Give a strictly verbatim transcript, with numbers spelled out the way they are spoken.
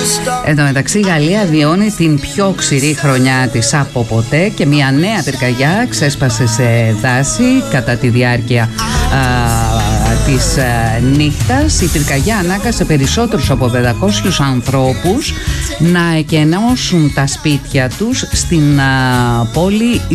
Εν τω μεταξύ, η Γαλλία βιώνει την πιο ξηρή χρονιά της από ποτέ και μια νέα πυρκαγιά ξέσπασε σε δάση κατά τη διάρκεια α, της α, νύχτας. Η πυρκαγιά ανάγκασε περισσότερους από πεντακόσιους ανθρώπους να εκενώσουν τα σπίτια τους στην α, πόλη